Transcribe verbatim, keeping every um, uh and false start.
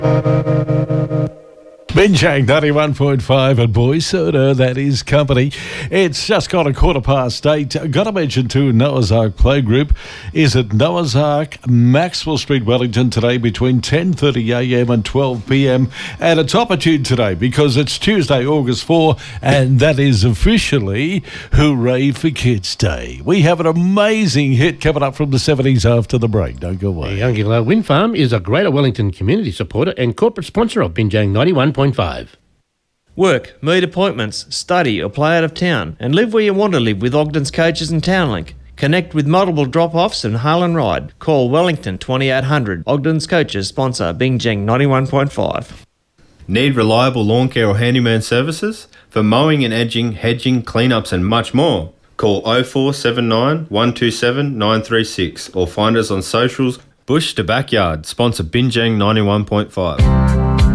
Binjang ninety-one point five and Boy Soda, that is company. It's just got a quarter past eight. Got to mention too, Noah's Ark Playgroup is at Noah's Ark, Maxwell Street, Wellington today between ten thirty a m and twelve p m. And it's opportune today because it's Tuesday, August fourth, and that is officially Hooray for Kids Day. We have an amazing hit coming up from the seventies after the break. Don't go away. Youngula Wind Farm is a Greater Wellington community supporter and corporate sponsor of Binjang ninety-one point five. Work, meet appointments, study or play out of town and live where you want to live with Ogden's Coaches and Townlink. Connect with multiple drop-offs and hail and ride. Call Wellington twenty-eight hundred. Ogden's Coaches sponsor Binjang ninety-one point five. Need reliable lawn care or handyman services? For mowing and edging, hedging, cleanups and much more. Call oh four seven nine, one two seven, nine three six or find us on socials. Bush to Backyard, sponsor Binjang ninety-one point five.